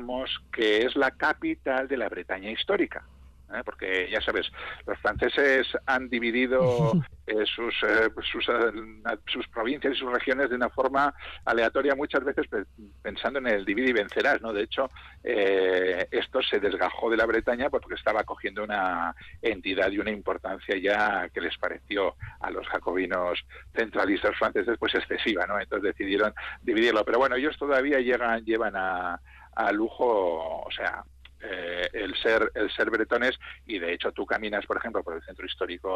digamos que es la capital de la Bretaña histórica. Porque ya sabes, los franceses han dividido sus provincias y sus regiones de una forma aleatoria, muchas veces pensando en el divide y vencerás, ¿no? De hecho, esto se desgajó de la Bretaña porque estaba cogiendo una entidad y una importancia ya que les pareció a los jacobinos centralistas franceses pues excesiva, ¿no? Entonces decidieron dividirlo. Pero bueno, ellos todavía llevan a lujo, o sea, el ser bretones, y de hecho tú caminas, por ejemplo, por el centro histórico